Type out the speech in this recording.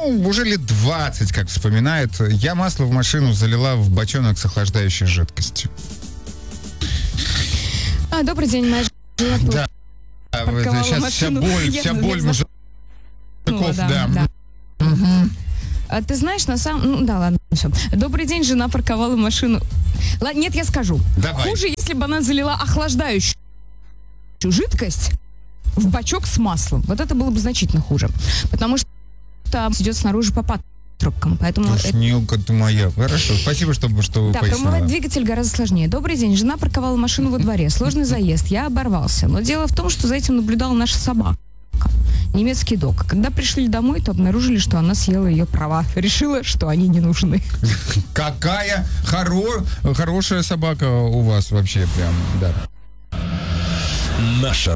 уже лет 20, как вспоминает. Я масло в машину залила в бочонок с охлаждающей жидкостью. Добрый день, моя жена. Да. Сейчас машину. вся боль мужиков, да. Угу. Ты знаешь, на самом... Ну, да, ладно, все. Добрый день, жена парковала машину. Нет, я скажу. Давай. Хуже, если бы она залила охлаждающую жидкость в бачок с маслом. Вот это было бы значительно хуже. Потому что идет снаружи по патрубкам. Поэтому... Тушнилка ты моя. Хорошо, спасибо, что вы Да, пояснили. промывать двигатель гораздо сложнее. Добрый день, жена парковала машину во дворе. Сложный заезд, я оборвался. Но дело в том, что за этим наблюдала наша собака. Немецкий дог. Когда пришли домой, то обнаружили, что она съела ее права. Решила, что они не нужны. Какая хорошая собака у вас вообще прям, да. Наша